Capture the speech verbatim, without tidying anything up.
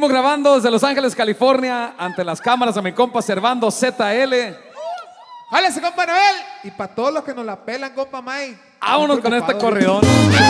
Seguimos grabando desde Los Ángeles, California, ante las cámaras a mi compa Servando Z L. ¡Jálese, compa Noel! Y para todos los que nos la pelan, compa May. Vámonos con este corridón.